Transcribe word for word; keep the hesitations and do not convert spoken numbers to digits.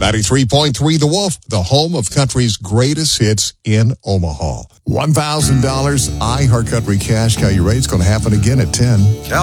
ninety-three point three The Wolf, the home of country's greatest hits in Omaha. one thousand dollars iHeart Country Cash Cow. You ready? It's going to happen again at ten.